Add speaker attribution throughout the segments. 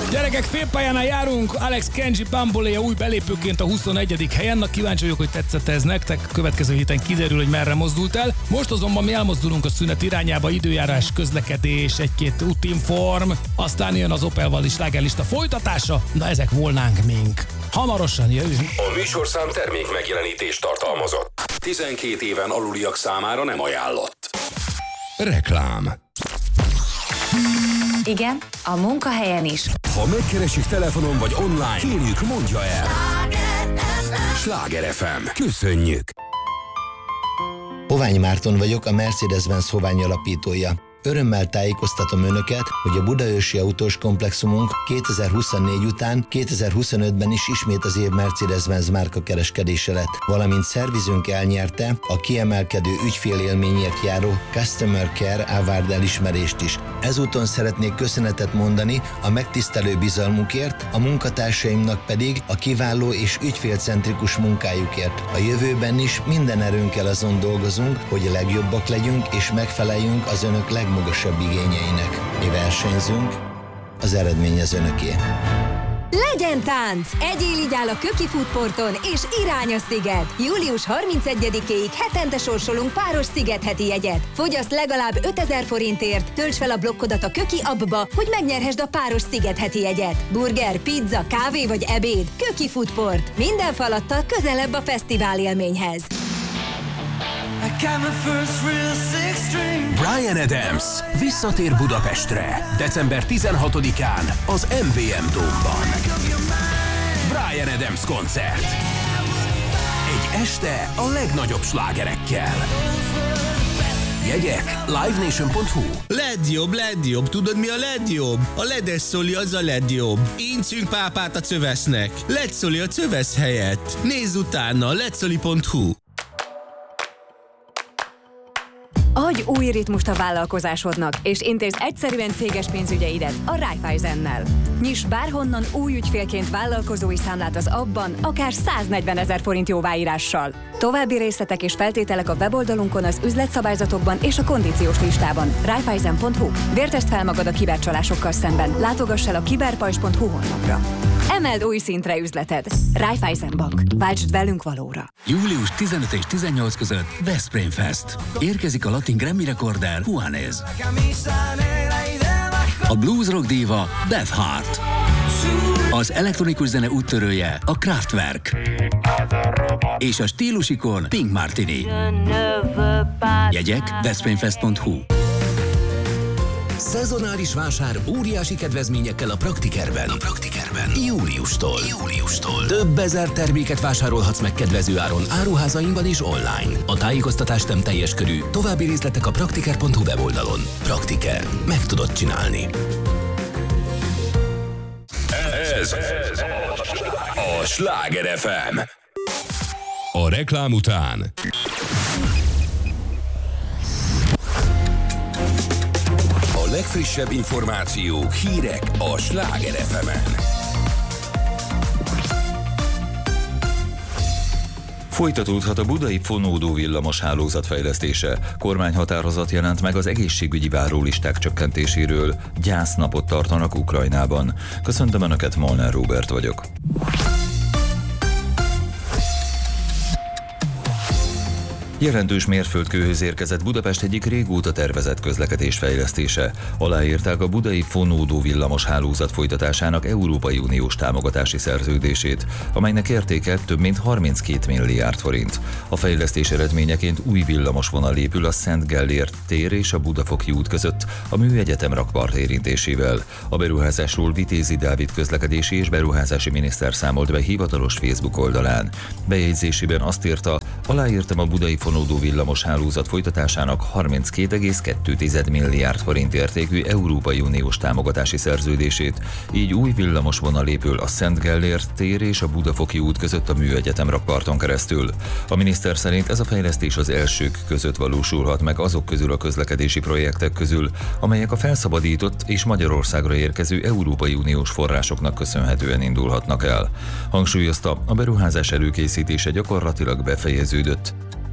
Speaker 1: Gyerekek, félpályánál járunk, Alex Kenji Bambolea új belépőként a 21. helyen. Na, kíváncsi vagyok, hogy tetszett ez nektek. Következő héten kiderül, hogy merre mozdult el. Most azonban mi elmozdulunk a szünet irányába, időjárás, közlekedés, egy-két útinform. Aztán jön az Opel-val is slágerlista folytatása. Na, ezek volnánk mink. Hamarosan jövünk.
Speaker 2: A műsorszám termék megjelenítést tartalmazott. 12 éven aluliak számára nem ajánlott. Reklám.
Speaker 3: Igen, a munkahelyen is.
Speaker 2: Ha megkeresik telefonon vagy online, kérjük, mondja el. Sláger FM. Köszönjük.
Speaker 4: Hovány Márton vagyok, a Mercedes-Benz Hovány alapítója. Örömmel tájékoztatom Önöket, hogy a Budaörsi autós komplexumunk 2024 után 2025-ben is ismét az év Mercedes-Benz márka kereskedése lett, valamint szervizünk elnyerte a kiemelkedő ügyfélélményért járó Customer Care Award elismerést is. Ezúton szeretnék köszönetet mondani a megtisztelő bizalmukért, a munkatársaimnak pedig a kiváló és ügyfélcentrikus munkájukért. A jövőben is minden erőnkkel azon dolgozunk, hogy a legjobbak legyünk és megfeleljünk az Önök legmagasabb igényeinek. Mi versenyzünk, az eredmény az Önöké.
Speaker 5: Legyen tánc! Egyél így áll a Köki Foodporton és irány a sziget! Július 31-éig hetente sorsolunk páros szigetheti jegyet. Fogyaszt legalább 5000 forintért, tölts fel a blokkodat a Köki appba, hogy megnyerhesd a páros szigetheti jegyet. Burger, pizza, kávé vagy ebéd. Köki Foodport. Minden falattal közelebb a fesztivál élményhez.
Speaker 2: Bryan Adams visszatér Budapestre december 16-án az MVM Dome-ban. Bryan Adams koncert. Egy este a legnagyobb slágerekkel. Jegyek livenation.hu.
Speaker 6: Legjobb, tudod mi a legjobb? A ledes szoli az a legjobb. Incünk pápát a cövesznek. Led szoli a cövesz helyett. Nézz utána, ledszoli.hu.
Speaker 7: Adj új ritmust a vállalkozásodnak, és intézd egyszerűen céges pénzügyeidet a Raiffeisennel. Nyiss bárhonnan új ügyfélként vállalkozói számlát az appban, akár 140 000 forint jóváírással. További részletek és feltételek a weboldalunkon, az üzletszabályzatokban és a kondíciós listában. Raiffeisen.hu. Vértesd fel magad a kibercsalásokkal szemben. Látogass el a kiberpajzs.hu honlapra. Emeld új szintre üzleted. Raiffeisen Bank. Váltsd velünk valóra.
Speaker 8: Július 15 és 18 között Veszprém Fest. Érkezik a latin Grammy rekorder Juanes. A blues rock díva Beth Hart. Az elektronikus zene úttörője a Kraftwerk. És a stílusikon Pink Martini. Jegyek veszprémfest.hu.
Speaker 2: Szezonális vásár óriási kedvezményekkel a Praktikerben. Júliustól. Több ezer terméket vásárolhatsz meg kedvező áron áruházainkban és online. A tájékoztatás nem teljes körű, további részletek a praktiker.hu weboldalon. Praktiker. Meg tudod csinálni. Ez a Sláger FM. A reklám után a legfrissebb információk, hírek a Sláger FM-en.
Speaker 9: Folytatódhat a budai fonódó villamos hálózat fejlesztése. Kormányhatározat jelent meg az egészségügyi várólisták csökkentéséről. Gyásznapot tartanak Ukrajnában. Köszöntöm Önöket, Molnár Róbert vagyok. Jelentős mérföldkőhöz érkezett Budapest egyik régóta tervezett közlekedés fejlesztése. Aláírták a budai fonódó villamos hálózat folytatásának Európai Uniós támogatási szerződését, amelynek értéke több mint 32 milliárd forint. A fejlesztés eredményeként új villamosvonal épül a Szent Gellért tér és a Budafoki út között a Műegyetem rakpart érintésével. A beruházásról Vitézi Dávid közlekedési és beruházási miniszter számolt be hivatalos Facebook oldalán. Bejegyzésében azt írta, aláírtam a budai fonódó villamos hálózat folytatásának 32,2 milliárd forint értékű Európai Uniós támogatási szerződését, így új villamosvonal épül a Szent Gellért tér és a Budafoki út között a Műegyetem rakparton keresztül. A miniszter szerint ez a fejlesztés az elsők között valósulhat meg azok közül a közlekedési projektek közül, amelyek a felszabadított és Magyarországra érkező Európai Uniós forrásoknak köszönhetően indulhatnak el. Hangsúlyozta, a beruházás előkészítése gyakorlatilag befejeződött.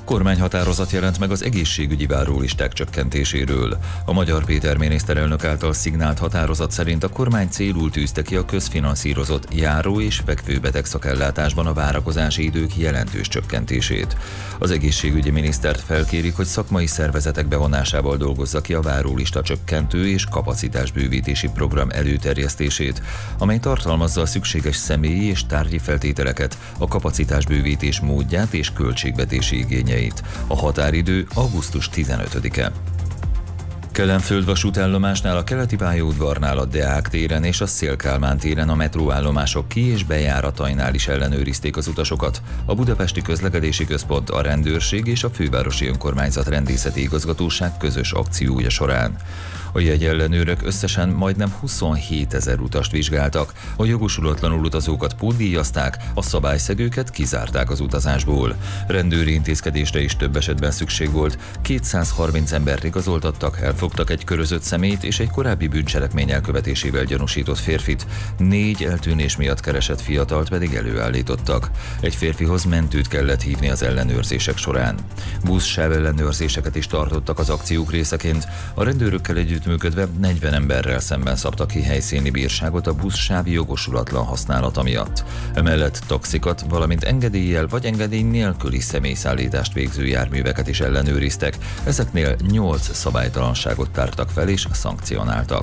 Speaker 9: Kormányhatározat jelent meg az egészségügyi várólisták csökkentéséről. A Magyar Péter miniszterelnök által szignált határozat szerint a kormány célul tűzte ki a közfinanszírozott járó- és fekvőbeteg szakellátásban a várakozási idők jelentős csökkentését. Az egészségügyi minisztert felkérik, hogy szakmai szervezetek bevonásával dolgozza ki a várólista csökkentő és kapacitásbővítési program előterjesztését, amely tartalmazza a szükséges személyi és tárgyi feltételeket, a kapacitásbővítés módját és költségvetési igényeit. A határidő augusztus 15-e. Kelenföld vasútállomásnál, a keleti pályaudvarnál, a Deák téren és a Széll-Kálmán téren a metróállomások ki- és bejáratainál is ellenőrizték az utasokat. A Budapesti Közlekedési Központ, a rendőrség és a Fővárosi Önkormányzat Rendészeti Igazgatóság közös akciója során. A jegyellenőrök összesen majdnem 27 000 utast vizsgáltak, a jogosulatlanul utazókat pótdíjazták, a szabályszegőket kizárták az utazásból. Rendőri intézkedésre is több esetben szükség volt, 230 embert igazoltattak, elfogtak egy körözött személyt és egy korábbi bűncselekmény elkövetésével gyanúsított férfit, 4 eltűnés miatt keresett fiatalt pedig előállítottak. Egy férfihoz mentőt kellett hívni az ellenőrzések során. Buszsáv ellenőrzéseket is tartottak az akciók részeként, a rendőrökkel együttműködve 40 emberrel szemben szabtak ki helyszíni bírságot a buszsáv jogosulatlan használata miatt. Emellett taxikat, valamint engedéllyel vagy engedély nélküli személyszállítást végző járműveket is ellenőriztek, ezeknél 8 szabálytalanságot tártak fel és szankcionáltak.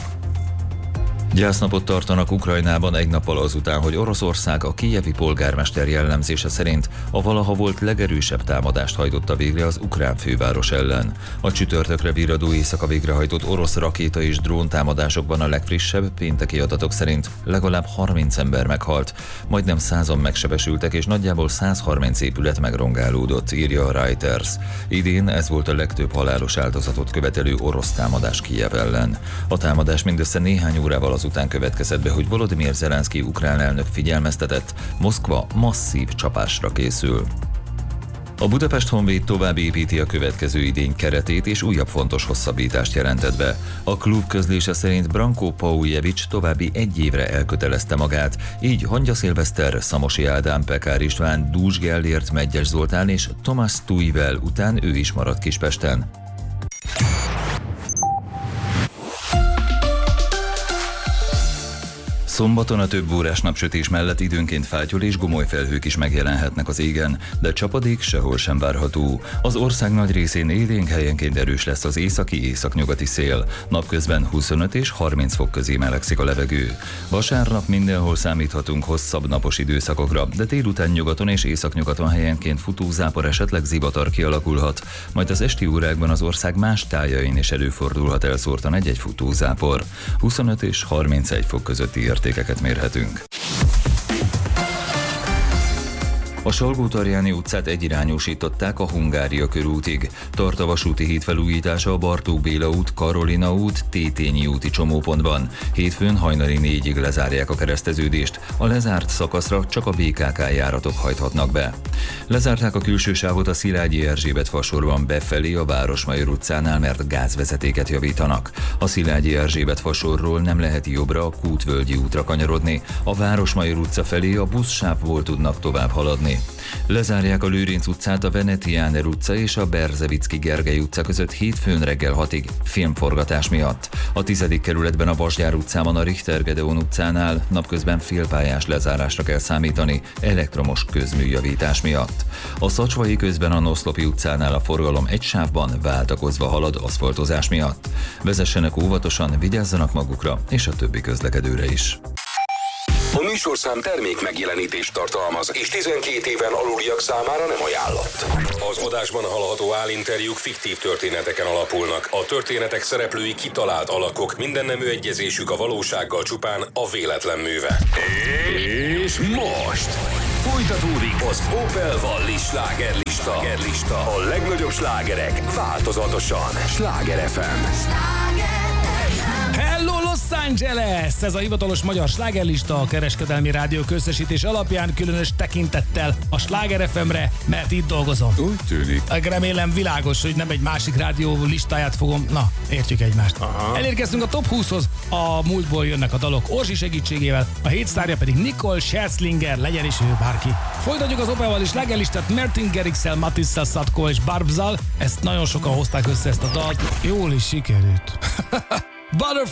Speaker 9: Gyásznapot tartanak Ukrajnában egy nappal azután, hogy Oroszország a kijevi polgármester jellemzése szerint a valaha volt legerősebb támadást hajtotta végre az ukrán főváros ellen. A csütörtökre virradó éjszaka végrehajtott orosz rakéta és dróntámadásokban a legfrissebb pénteki adatok szerint legalább 30 ember meghalt, majdnem 100-an megsebesültek és nagyjából 130 épület megrongálódott, írja a Reuters. Idén ez volt a legtöbb halálos áldozatot követelő orosz támadás Kijev ellen. A támadás mindössze néhány órával azután következett be, hogy Volodymyr Zelenszky ukrán elnök figyelmeztetett, Moszkva masszív csapásra készül. A Budapest Honvéd tovább építi a következő idény keretét és újabb fontos hosszabbítást jelentett be. A klub közlése szerint Branko Paujevic további 1 évre elkötelezte magát, így Hangya Szilveszter, Szamosi Ádám, Pekár István, Dús Gellért, Medgyes Zoltán és Thomas Tuivel után ő is maradt Kispesten. Szombaton a több órás napsütés mellett időnként fátyol és gomoly felhők is megjelenhetnek az égen, de csapadék sehol sem várható. Az ország nagy részén élénk, helyenként erős lesz az északi-északnyugati szél. Napközben 25 és 30 fok közé melegszik a levegő. Vasárnap mindenhol számíthatunk hosszabb napos időszakokra, de délután nyugaton és északnyugaton helyenként futózápor, esetleg zivatar kialakulhat, majd az esti órákban az ország más tájain is előfordulhat elszórtan egy-egy futózápor. 25 és 31 fok közötti értékeket mérhetünk. A Salgó-Tarjáni utcát egyirányosították a Hungária körútig. Tart a vasúti híd felújítása a Bartók Béla út, Karolina út, Tétényi úti csomópontban. Hétfőn hajnali 4-ig lezárják a kereszteződést. A lezárt szakaszra csak a BKK járatok hajthatnak be. Lezárták a külső sávot a Szilágyi Erzsébet fasorban befelé a Városmajor utcánál, mert gázvezetéket javítanak. A Szilágyi Erzsébet fasorról nem lehet jobbra a Kútvölgyi útra kanyarodni. A Városmajor utca felé a buszsávból tudnak tovább haladni. Lezárják a Lőrinc utcát a Venetianer utca és a Berzevicki Gergely utca között hétfőn reggel 6-ig filmforgatás miatt. A 10. kerületben a Vasgyár utcában a Richter Gedeon utcánál napközben félpályás lezárásra kell számítani elektromos közműjavítás miatt. A Szacsvai közben a Noszlopi utcánál a forgalom egy sávban váltakozva halad aszfaltozás miatt. Vezessenek óvatosan, vigyázzanak magukra és a többi közlekedőre is.
Speaker 10: A műsorszám termék megjelenítést tartalmaz, és 12 éven aluliak számára nem ajánlott. Az adásban hallható állinterjúk fiktív történeteken alapulnak. A történetek szereplői kitalált alakok, mindennemű egyezésük a valósággal csupán a véletlen műve. És most folytatódik az Opel Valli slágerlista. A legnagyobb slágerek változatosan. Sláger FM.
Speaker 1: Hello Los Angeles, ez a hivatalos magyar slágerlista a Kereskedelmi Rádió összesítés alapján, különös tekintettel a Sláger FM-re, mert itt dolgozom.
Speaker 9: Úgy tűnik.
Speaker 1: Remélem világos, hogy nem egy másik rádió listáját fogom. Na, értjük egymást.
Speaker 6: Aha.
Speaker 1: Elérkeztünk a Top 20-hoz, a múltból jönnek a dalok Orsi segítségével, a hét sztárja pedig Nicole Scherzinger, legyen is ő bárki. Folytatjuk az Opával és slágerlistát Martin Garrixel, Matissal, Szatko és Barbzal. Ezt nagyon sokan hozták össze ezt a dalt. Jól is sikerült. Butterfly